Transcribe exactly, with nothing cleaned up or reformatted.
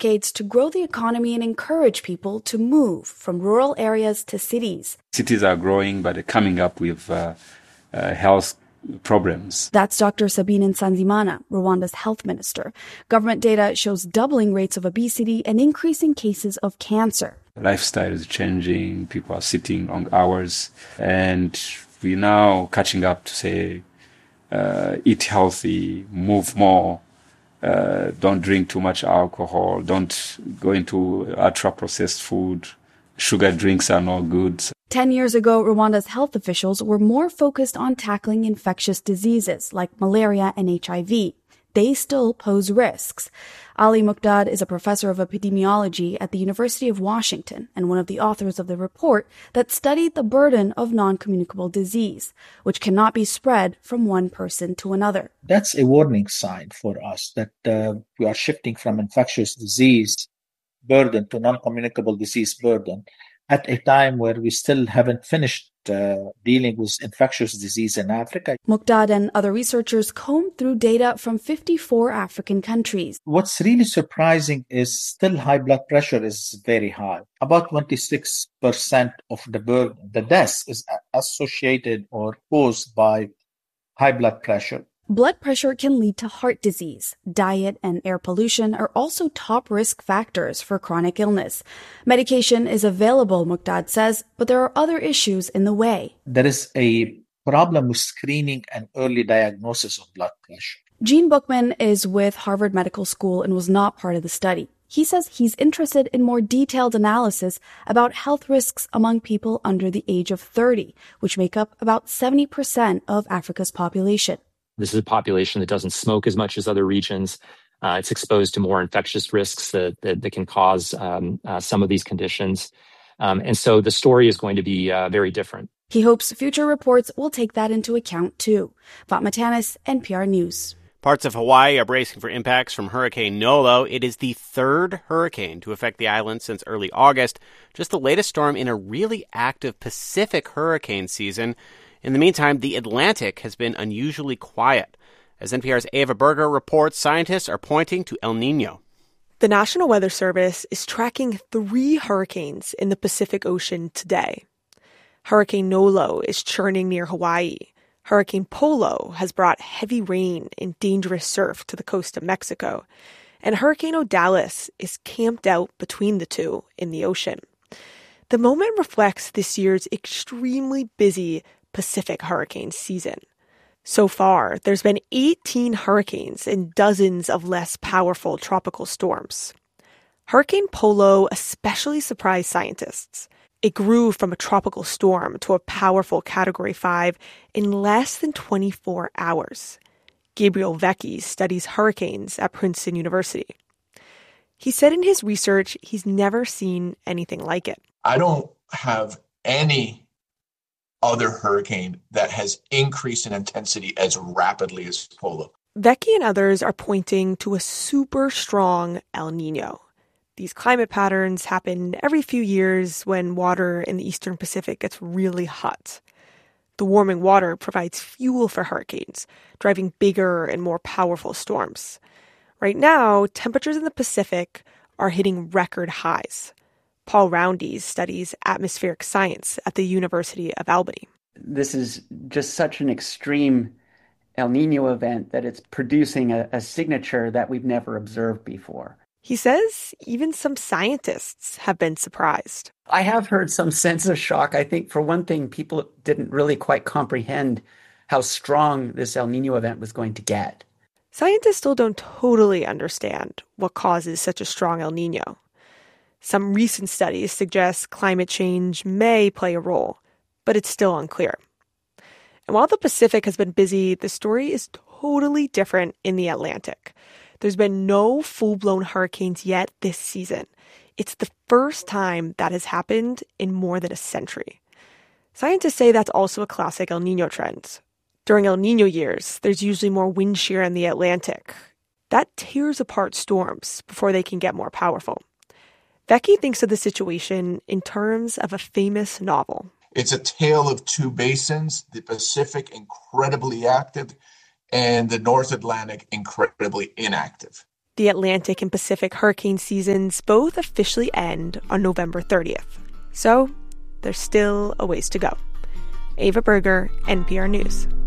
decades to grow the economy and encourage people to move from rural areas to cities. Cities are growing, but they're coming up with uh, uh, health problems. That's Doctor Sabine Nsanzimana, Rwanda's health minister. Government data shows doubling rates of obesity and increasing cases of cancer. Lifestyle is changing. People are sitting long hours. And we're now catching up to say, uh, eat healthy, move more, uh, don't drink too much alcohol, don't go into ultra-processed food. Sugar drinks are not good. Ten years ago, Rwanda's health officials were more focused on tackling infectious diseases like malaria and H I V. They still pose risks. Ali Muqdad is a professor of epidemiology at the University of Washington and one of the authors of the report that studied the burden of non-communicable disease, which cannot be spread from one person to another. That's a warning sign for us that uh, we are shifting from infectious disease burden to non-communicable disease burden at a time where we still haven't finished uh, dealing with infectious disease in Africa. Muqdad and other researchers combed through data from fifty-four African countries. What's really surprising is still high blood pressure is very high. About twenty-six percent of the burden, the death is associated or caused by high blood pressure. Blood pressure can lead to heart disease. Diet and air pollution are also top risk factors for chronic illness. Medication is available, Muqdad says, but there are other issues in the way. There is a problem with screening and early diagnosis of blood pressure. Gene Bookman is with Harvard Medical School and was not part of the study. He says he's interested in more detailed analysis about health risks among people under the age of thirty, which make up about seventy percent of Africa's population. This is a population that doesn't smoke as much as other regions. Uh, it's exposed to more infectious risks that, that, that can cause um, uh, some of these conditions. Um, and so the story is going to be uh, very different. He hopes future reports will take that into account, too. Fatma Tanis, N P R News. Parts of Hawaii are bracing for impacts from Hurricane Nolo. It is the third hurricane to affect the island since early August, just the latest storm in a really active Pacific hurricane season. In the meantime, the Atlantic has been unusually quiet. As N P R's Ava Berger reports, scientists are pointing to El Nino. The National Weather Service is tracking three hurricanes in the Pacific Ocean today. Hurricane Nolo is churning near Hawaii. Hurricane Polo has brought heavy rain and dangerous surf to the coast of Mexico. And Hurricane Odalis is camped out between the two in the ocean. The moment reflects this year's extremely busy Pacific hurricane season. So far, there's been eighteen hurricanes and dozens of less powerful tropical storms. Hurricane Polo especially surprised scientists. It grew from a tropical storm to a powerful Category five in less than twenty-four hours. Gabriel Vecchi studies hurricanes at Princeton University. He said in his research he's never seen anything like it. I don't have any other hurricane that has increased in intensity as rapidly as Polo. Vecchi and others are pointing to a super strong El Nino. These climate patterns happen every few years when water in the eastern Pacific gets really hot. The warming water provides fuel for hurricanes, driving bigger and more powerful storms. Right now, temperatures in the Pacific are hitting record highs. Paul Roundy studies atmospheric science at the University of Albany. This is just such an extreme El Nino event that it's producing a, a signature that we've never observed before. He says even some scientists have been surprised. I have heard some sense of shock. I think, for one thing, people didn't really quite comprehend how strong this El Nino event was going to get. Scientists still don't totally understand what causes such a strong El Nino. Some recent studies suggest climate change may play a role, but it's still unclear. And while the Pacific has been busy, the story is totally different in the Atlantic. There's been no full-blown hurricanes yet this season. It's the first time that has happened in more than a century. Scientists say that's also a classic El Nino trend. During El Nino years, there's usually more wind shear in the Atlantic. That tears apart storms before they can get more powerful. Vecchi thinks of the situation in terms of a famous novel. It's a tale of two basins, the Pacific incredibly active and the North Atlantic incredibly inactive. The Atlantic and Pacific hurricane seasons both officially end on November thirtieth. So there's still a ways to go. Ava Berger, N P R News.